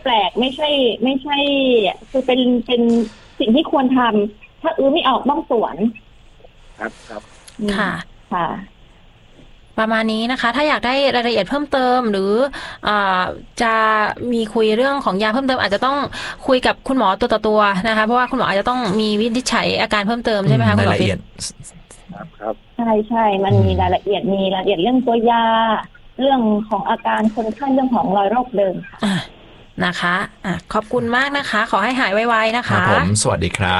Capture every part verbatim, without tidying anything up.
แปลกไม่ใช่ไม่ใช่คือเป็นเป็นสิ่งที่ควรทำถ้าอื้อไม่ออกบ้องสวนครับครับค่ะค่ะประมาณนี้นะคะถ้าอยากได้รายละเอียดเพิ่มเติมหรืออ่าจะมีคุยเรื่องของยาเพิ่มเติมอาจจะต้องคุยกับคุณหมอตัวต่อตัวนะคะเพราะว่าคุณหมออาจจะต้องมีวินิจฉัยอาการเพิ่มเติมใช่ไหมคะคุณหมอรายละเอียดครับครับใช่ใช่มันมีรายละเอียดมีรายละเอียดเรื่องตัวยาเรื่องของอาการคนไข้เรื่องของรอยโรคเดิมค่ะนะคะอ่ะขอบคุณมากนะคะขอให้หายไวๆนะคะครับผมสวัสดีครับ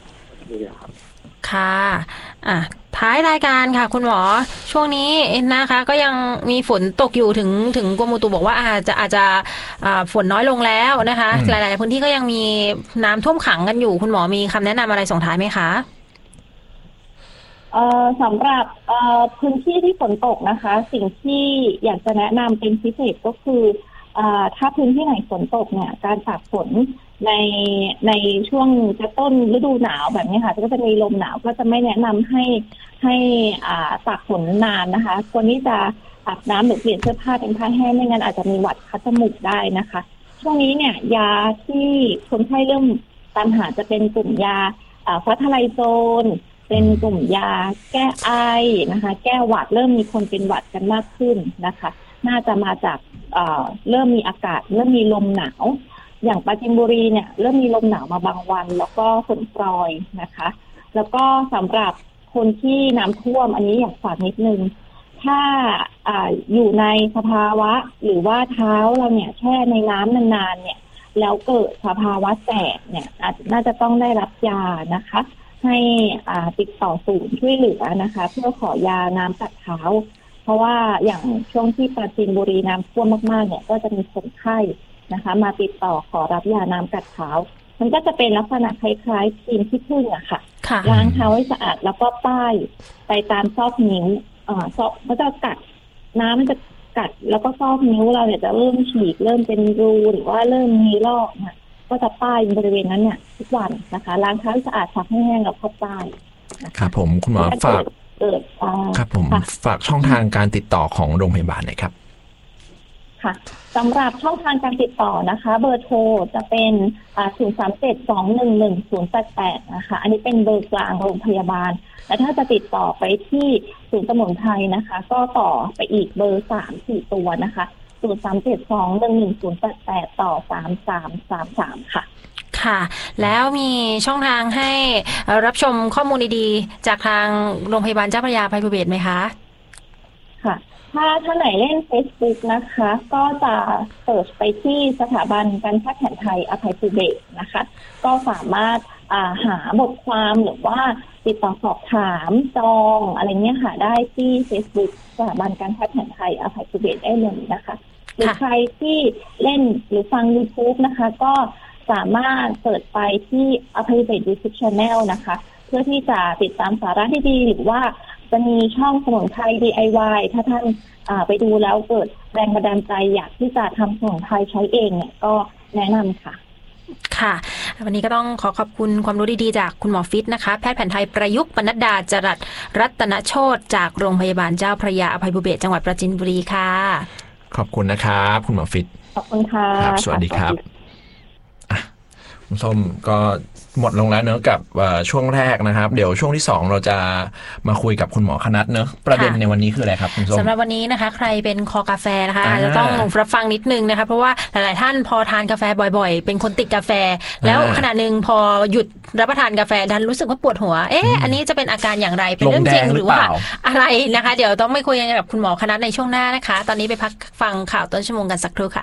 ค่ะอ่ะท้ายรายการค่ะคุณหมอช่วงนี้นะคะก็ยังมีฝนตกอยู่ถึงถึงกรมอุตุบอกว่าอาจจะอาจจะฝนน้อยลงแล้วนะคะหลายๆพื้นที่ก็ยังมีน้ำท่วมขังกันอยู่คุณหมอมีคำแนะนำอะไรส่งท้ายไหมคะเอ่อสำหรับเอ่อพื้นที่ที่ฝนตกนะคะสิ่งที่อยากจะแนะนำเป็นพิเศษก็คืออ่าถ้าพื้นที่ไหนฝนตกเนี่ยการตากฝนในในช่วงจะต้นฤดูหนาวแบบนี้ค่ะก็จะมีลมหนาวก็จะไม่แนะนำให้ให้อ่าตากฝนนานนะคะควรที่จะอาบน้ำหรือเปลี่ยนเสื้อผ้าเป็นผ้าแห้งไม่งั้นอาจจะมีหวัดคัดจมูกได้นะคะช่วงนี้เนี่ยยาที่คนไข้เริ่มตามหาจะเป็นกลุ่มยาอ่าฟาทไลโซนเป็นกลุ่มยาแก้ไอนะคะแก้หวัดเริ่มมีคนเป็นหวัดกันมากขึ้นนะคะน่าจะมาจากเอ่อเริ่มมีอากาศเริ่มมีลมหนาวอย่างปราจีนบุรีเนี่ยเริ่มมีลมหนาวมาบางวันแล้วก็ฝนโปรยนะคะแล้วก็สำหรับคนที่น้ำท่วมอันนี้อยากฝากนิดนึงถ้าอ่าอยู่ในสภาวะหรือว่าเท้าเราเนี่ยแช่ในน้ำนานๆเนี่ยแล้วเกิดสภาวะแสบเนี่ยอาจน่าจะต้องได้รับยานะคะให้อ่าติดต่อศูนย์ช่วยเหลือนะคะเพื่อขอยาน้ำกัดเท้าเพราะว่าอย่างช่วงที่ปราจีนบุรีน้ำท่วมมากๆเนี่ยก็จะมีคนไข้นะคะมาติดต่อขอรับยาน้ำกัดเท้ามันก็จะเป็นลักษณะคล้ายๆครีมที่พึ่งอะค่ะล้างเท้าให้สะอาดแล้วก็ป้ายไปตามซอกนิ้วอ่าซอกมันจะกัดน้ำมันจะกัดแล้วก็ซอกนิ้วเราเนี่ยจะเริ่มฉีกเริ่มเป็นรูหรือว่าเริ่มมีลอกนะก็จะป้ายบริเวณนั้นเนี่ยทุกวันนะคะล้างเท้าให้สะอาดซักให้แห้งแล้วก็ป้ายครับผมคุณหมอฝากเกิดครับผมฝากช่องทางการติดต่อของโรงพยาบาลหน่อยครับค่ะสำหรับช่องทางการติดต่อนะคะเบอร์โทรจะเป็นอ่าศูนย์ สาม เจ็ด สอง หนึ่ง หนึ่ง ศูนย์ แปด แปดนะคะอันนี้เป็นเบอร์กลางโรงพยาบาลและถ้าจะติดต่อไปที่ศูนย์สมุนไพรนะคะก็ต่อไปอีกเบอร์สาม สี่ตัวนะคะศูนย์ สาม เจ็ด สอง หนึ่ง หนึ่ง ศูนย์ แปด แปดต่อสาม สาม สาม สามค่ะค่ะแล้วมีช่องทางให้รับชมข้อมูลดีๆจากทางโรงพยาบาลเจ้าพระยาอภัยภูเบศรไหมคะค่ะถ้าท่านไหนเล่น Facebook นะคะก็จะเสิร์ชไปที่สถาบันการแพทย์แผนไทยอภัยภูเบศรนะคะก็สามารถาหาบทความหรือว่าติดต่อสอบถามจองอะไรเงี้ยค่ะได้ที่ Facebook สถาบันการแพทย์แผนไทยอภัยภูเบศรได้เลยนะคะหรือใครที่เล่นหรือฟัง YouTube นะคะก็สามารถเสิร์ชไปที่อภัยภูเบศร YouTube Channel นะคะเพื่อที่จะติดตามสาระที่ดีหรือว่าจะมีช่องสมุนไพร ดี ไอ วาย ถ้าท่านไปดูแล้วเกิดแรงบันดาลใจอยากที่จะทำสมุนไพรใช้เองเนี่ยก็แนะนำค่ะค่ะวันนี้ก็ต้องขอขอบคุณความรู้ดีๆจากคุณหมอฟิตนะคะแพทย์แผนไทยประยุกต์ปนัดดาจรัสรัตนโชติจากโรงพยาบาลเจ้าพระยาอภัยภูเบศรจังหวัดปราจีนบุรีค่ะขอบคุณนะครับคุณหมอฟิตขอบคุณค่ะครับสวัสดีครับคุณส้มก็หมดลงแล้วเนอะกับช่วงแรกนะครับเดี๋ยวช่วงที่สองเราจะมาคุยกับคุณหมอคณัฐเนอะประเด็นในวันนี้คืออะไรครับคุณส้มสำหรับวันนี้นะคะใครเป็นคอกาแฟนะคะอาจจะต้องรับฟังนิดนึงนะคะเพราะว่าหลายๆท่านพอทานกาแฟบ่อยๆเป็นคนติดกาแฟแล้วขณะนึงพอหยุดรับประทานกาแฟดันรู้สึกว่าปวดหัวเอ๊ะอันนี้จะเป็นอาการอย่างไรเป็นเรื่องจริงหรือว่าอะไรนะคะเดี๋ยวต้องไม่คุยกันกับคุณหมอคณัฐในช่วงหน้านะคะตอนนี้ไปพักฟังข่าวต้นชั่วโมงกันสักครู่ค่ะ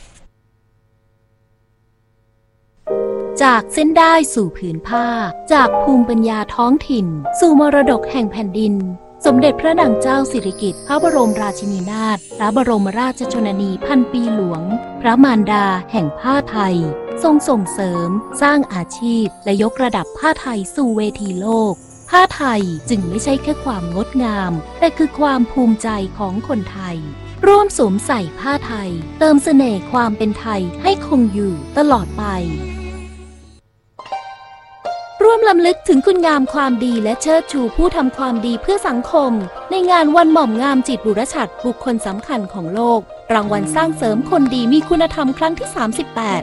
จากเส้นได้สู่ผืนผ้าจากภูมิปัญญาท้องถิ่นสู่มรดกแห่งแผ่นดินสมเด็จพระนางเจ้าสิริกิติ์พระบรมราชินีนาถพระบรมราชชนนีพันปีหลวงพระมารดาแห่งผ้าไทยทรงส่งเสริมสร้างอาชีพและยกระดับผ้าไทยสู่เวทีโลกผ้าไทยจึงไม่ใช่แค่ความงดงามแต่คือความภูมิใจของคนไทยร่วมสวมใส่ผ้าไทยเติมเสน่ห์ความเป็นไทยให้คงอยู่ตลอดไปร่วมรำลึกถึงคุณงามความดีและเชิดชูผู้ทำความดีเพื่อสังคมในงานวันหม่อมงามจิตบุรฉัตรบุคคลสำคัญของโลกรางวัลสร้างเสริมคนดีมีคุณธรรมครั้งที่สามสิบแปด